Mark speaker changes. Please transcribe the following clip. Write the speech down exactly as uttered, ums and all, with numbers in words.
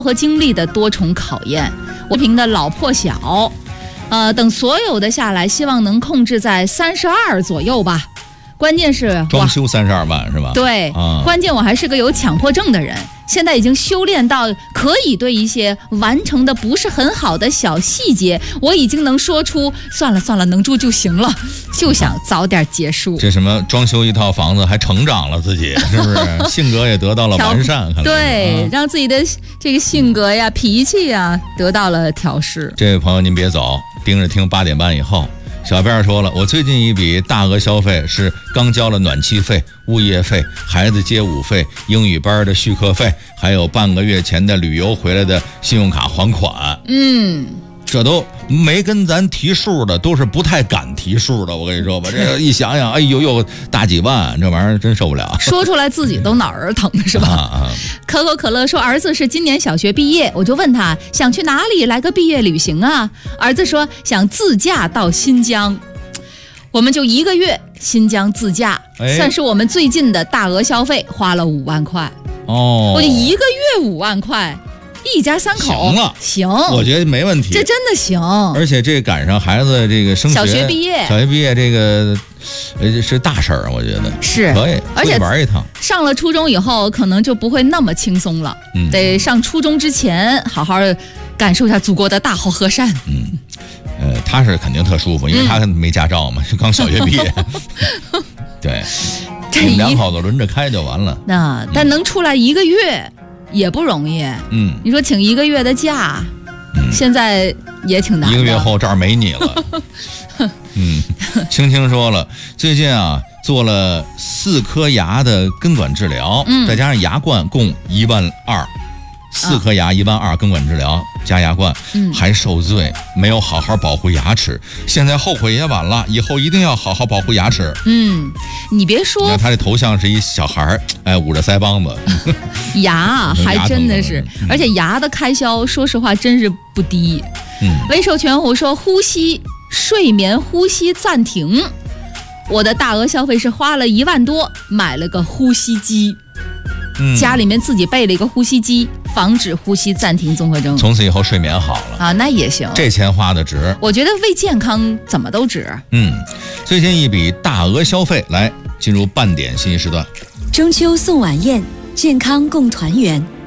Speaker 1: 和精力的多重考验。我评的老破小，呃，等所有的下来，希望能控制在三十二左右吧。关键是
Speaker 2: 装修三十二万是吧？
Speaker 1: 对、啊，关键我还是个有强迫症的人，现在已经修炼到可以对一些完成的不是很好的小细节，我已经能说出算了算了，能住就行了，就想早点结束。
Speaker 2: 这什么装修一套房子还成长了自己，是不是？性格也得到了完善，看
Speaker 1: 对、
Speaker 2: 啊，
Speaker 1: 让自己的这个性格呀、脾气呀得到了调试。
Speaker 2: 这位朋友您别走，盯着听八点半以后。小编说了，我最近一笔大额消费是刚交了暖气费、物业费、孩子街舞费、英语班的续课费，还有半个月前的旅游回来的信用卡还款。
Speaker 1: 嗯，
Speaker 2: 这都没跟咱提数的，都是不太敢提数的。我跟你说吧，这一想想，哎呦呦，大几万，这玩意儿真受不了。
Speaker 1: 说出来自己都脑儿疼，是吧？啊啊、可口可乐说，儿子是今年小学毕业，我就问他想去哪里来个毕业旅行啊？儿子说想自驾到新疆，我们就一个月新疆自驾，哎、算是我们最近的大额消费，花了五万块。
Speaker 2: 哦，
Speaker 1: 我就一个月五万块。一家三口
Speaker 2: 行了，
Speaker 1: 行，
Speaker 2: 我觉得没问题，
Speaker 1: 这真的行。
Speaker 2: 而且这赶上孩子这个升学、
Speaker 1: 小学毕业、
Speaker 2: 小学毕业这个，呃，是大事儿，我觉得
Speaker 1: 是
Speaker 2: 可以，
Speaker 1: 而且
Speaker 2: 玩一趟。
Speaker 1: 上了初中以后，可能就不会那么轻松了。嗯，得上初中之前好好感受一下祖国的大好河山。
Speaker 2: 嗯，呃，他是肯定特舒服，因为他没驾照嘛，是、嗯、刚小学毕业。对，这两口子轮着开就完了。
Speaker 1: 那但能出来一个月。也不容易，
Speaker 2: 嗯，
Speaker 1: 你说请一个月的假，嗯、现在也挺难的。
Speaker 2: 一个月后这儿没你了。嗯，青青说了，最近啊做了四颗牙的根管治疗，嗯、再加上牙冠，共一万二。四颗牙一万二，根管治疗加牙冠，嗯，还受罪，没有好好保护牙齿，现在后悔也晚了，以后一定要好好保护牙齿。
Speaker 1: 嗯，你别说，
Speaker 2: 你看他这头像是一小孩，哎，捂着腮帮子，
Speaker 1: 牙还真的是，嗯、而且牙的开销，说实话真是不低。嗯，微授全虎说，呼吸睡眠呼吸暂停，我的大额消费是花了一万多，买了个呼吸机。嗯、家里面自己备了一个呼吸机，防止呼吸暂停综合征。
Speaker 2: 从此以后睡眠好了
Speaker 1: 啊，那也行，
Speaker 2: 这钱花的值。
Speaker 1: 我觉得为健康怎么都值。
Speaker 2: 嗯，最近一笔大额消费，来进入半点信息时段。
Speaker 3: 中秋送晚宴，健康共团圆。